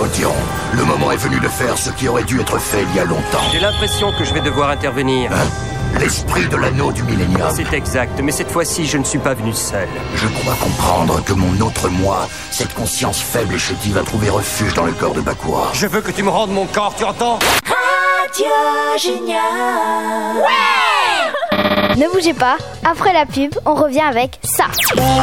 Oteron. Le moment est venu de faire ce qui aurait dû être fait il y a longtemps. J'ai l'impression que je vais devoir intervenir. L'esprit de l'anneau du millénium. C'est exact, mais cette fois-ci, je ne suis pas venu seul. Je crois comprendre que mon autre moi, cette conscience faible et chétive, a trouvé refuge dans le corps de Bakura. Je veux que tu me rendes mon corps, tu entends? Radio Génial. Ne bougez pas, après la pub, on revient avec ça.